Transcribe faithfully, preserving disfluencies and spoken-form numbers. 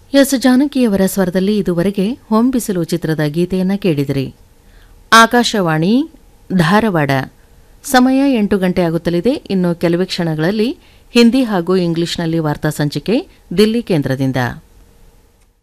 S ಜಾನಕಿಯವರ ಸ್ವರದಲ್ಲಿ ಇದುವರೆಗೆ ಹೊಂಬಿಸಿಲು ಚಿತ್ರದ ಗೀತೆಯನ್ನು ಕೇಳಿದಿರಿ. ಆಕಾಶವಾಣಿ ಧಾರವಾಡ. ಸಮಯ ಎಂಟು ಗಂಟೆ ಆಗುತ್ತಲಿದೆ. ಇನ್ನು ಕೆಲವೇ ಕ್ಷಣಗಳಲ್ಲಿ ಹಿಂದಿ ಹಾಗೂ ಇಂಗ್ಲಿಷ್ನಲ್ಲಿ ವಾರ್ತಾ ಸಂಚಿಕೆ ದಿಲ್ಲಿ ಕೇಂದ್ರದಿಂದ.